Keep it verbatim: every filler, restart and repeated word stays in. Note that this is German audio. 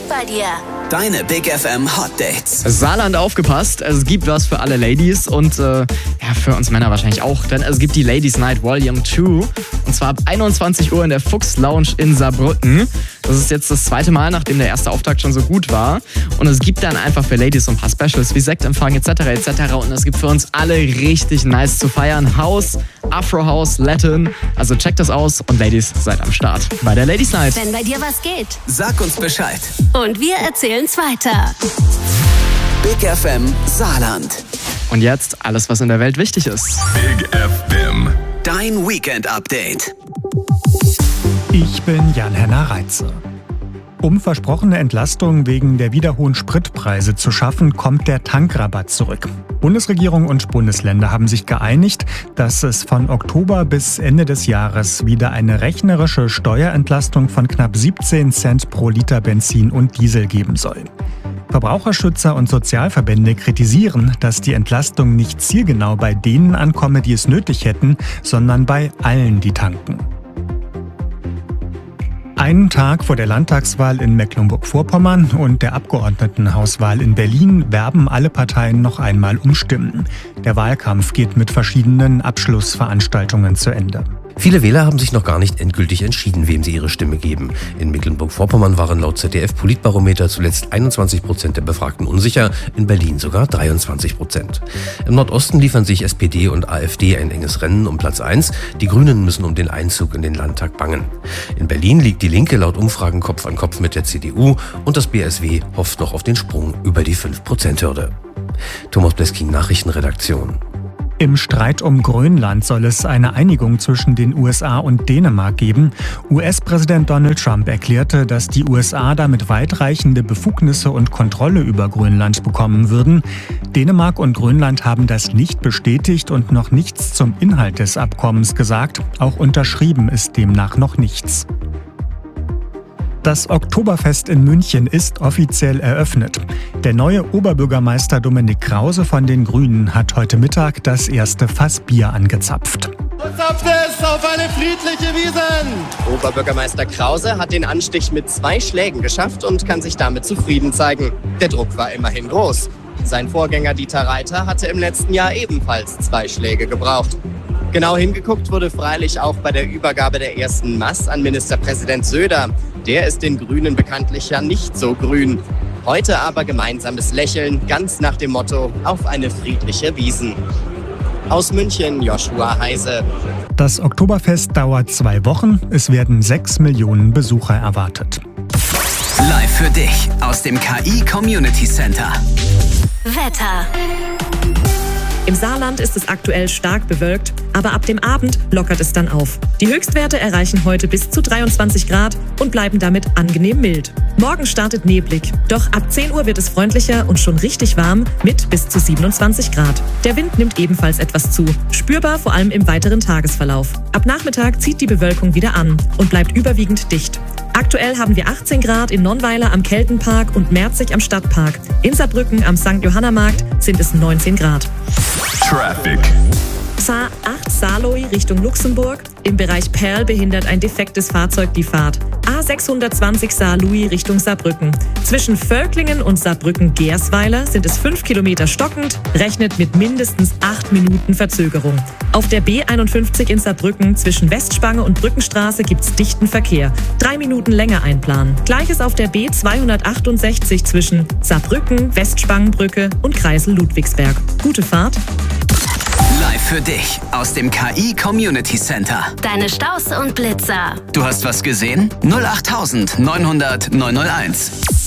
geht bei dir? Deine Big F M Hot Dates. Saarland, aufgepasst, es gibt was für alle Ladies und äh, ja, für uns Männer wahrscheinlich auch, denn es gibt die Ladies Night Volume zwei und zwar ab einundzwanzig Uhr in der Fuchs Lounge in Saarbrücken. Das ist jetzt das zweite Mal, nachdem der erste Auftakt schon so gut war, und es gibt dann einfach für Ladies so ein paar Specials wie Sektempfang et cetera et cetera und es gibt für uns alle richtig nice zu feiern. House, Afro House, Latin, also checkt das aus und Ladies, seid am Start bei der Ladies Night. Wenn bei dir was geht. Sag uns Bescheid. Und wir erzählen's weiter. Big F M Saarland. Und jetzt alles, was in der Welt wichtig ist. Big F M. Dein Weekend Update. Ich bin Jan-Henner Reitze. Um versprochene Entlastung wegen der wieder hohen Spritpreise zu schaffen, kommt der Tankrabatt zurück. Bundesregierung und Bundesländer haben sich geeinigt, dass es von Oktober bis Ende des Jahres wieder eine rechnerische Steuerentlastung von knapp siebzehn Cent pro Liter Benzin und Diesel geben soll. Verbraucherschützer und Sozialverbände kritisieren, dass die Entlastung nicht zielgenau bei denen ankomme, die es nötig hätten, sondern bei allen, die tanken. Einen Tag vor der Landtagswahl in Mecklenburg-Vorpommern und der Abgeordnetenhauswahl in Berlin werben alle Parteien noch einmal um Stimmen. Der Wahlkampf geht mit verschiedenen Abschlussveranstaltungen zu Ende. Viele Wähler haben sich noch gar nicht endgültig entschieden, wem sie ihre Stimme geben. In Mecklenburg-Vorpommern waren laut Z D F-Politbarometer zuletzt einundzwanzig Prozent der Befragten unsicher, in Berlin sogar dreiundzwanzig Prozent. Im Nordosten liefern sich S P D und AfD ein enges Rennen um Platz eins. Die Grünen müssen um den Einzug in den Landtag bangen. In Berlin liegt die Linke laut Umfragen Kopf an Kopf mit der C D U und das B S W hofft noch auf den Sprung über die fünf Prozent Hürde. Thomas Blesking, Nachrichtenredaktion. Im Streit um Grönland soll es eine Einigung zwischen den U S A und Dänemark geben. U S-Präsident Donald Trump erklärte, dass die U S A damit weitreichende Befugnisse und Kontrolle über Grönland bekommen würden. Dänemark und Grönland haben das nicht bestätigt und noch nichts zum Inhalt des Abkommens gesagt. Auch unterschrieben ist demnach noch nichts. Das Oktoberfest in München ist offiziell eröffnet. Der neue Oberbürgermeister Dominik Krause von den Grünen hat heute Mittag das erste Fass Bier angezapft. Zapft es auf eine friedliche Wiesn! Oberbürgermeister Krause hat den Anstich mit zwei Schlägen geschafft und kann sich damit zufrieden zeigen. Der Druck war immerhin groß. Sein Vorgänger Dieter Reiter hatte im letzten Jahr ebenfalls zwei Schläge gebraucht. Genau hingeguckt wurde freilich auch bei der Übergabe der ersten Maß an Ministerpräsident Söder. Der ist den Grünen bekanntlich ja nicht so grün. Heute aber gemeinsames Lächeln, ganz nach dem Motto: auf eine friedliche Wiesn. Aus München, Joshua Heise. Das Oktoberfest dauert zwei Wochen. Es werden sechs Millionen Besucher erwartet. Live für dich aus dem K I Community Center. Wetter. Im Saarland ist es aktuell stark bewölkt, aber ab dem Abend lockert es dann auf. Die Höchstwerte erreichen heute bis zu dreiundzwanzig Grad und bleiben damit angenehm mild. Morgen startet neblig, doch ab zehn Uhr wird es freundlicher und schon richtig warm mit bis zu siebenundzwanzig Grad. Der Wind nimmt ebenfalls etwas zu, spürbar vor allem im weiteren Tagesverlauf. Ab Nachmittag zieht die Bewölkung wieder an und bleibt überwiegend dicht. Aktuell haben wir achtzehn Grad in Nonnweiler am Keltenpark und Merzig am Stadtpark. In Saarbrücken am Sankt Johanna-Markt sind es neunzehn Grad. Traffic. Sa acht Saarlouis Richtung Luxemburg. Im Bereich Perl behindert ein defektes Fahrzeug die Fahrt. A sechshundertzwanzig Saarlouis Richtung Saarbrücken. Zwischen Völklingen und Saarbrücken-Gersweiler sind es fünf Kilometer stockend, rechnet mit mindestens acht Minuten Verzögerung. Auf der B einundfünfzig in Saarbrücken zwischen Westspange und Brückenstraße gibt's dichten Verkehr. Drei Minuten länger einplanen. Gleiches auf der B zweihundertachtundsechzig zwischen Saarbrücken, Westspangenbrücke und Kreisel Ludwigsberg. Gute Fahrt. Live für dich aus dem K I Community Center. Deine Staus und Blitzer. Du hast was gesehen? null acht neunhundert neunhunderteins.